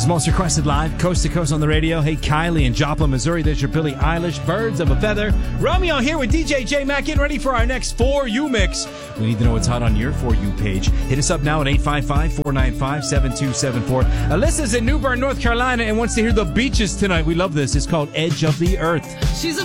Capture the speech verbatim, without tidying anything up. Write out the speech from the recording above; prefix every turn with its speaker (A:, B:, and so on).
A: America's most requested live, coast to coast on the radio. Hey, Kylie in Joplin, Missouri. There's your Billie Eilish, Birds of a Feather. Romeo here with D J J Mac, getting ready for our next For You mix. We need to know what's hot on your For You page. Hit us up now at eight five five, four nine five, seven two seven four. Alyssa's in New Bern, North Carolina, and wants to hear The Beaches tonight. We love this. It's called Edge of the Earth.
B: She's a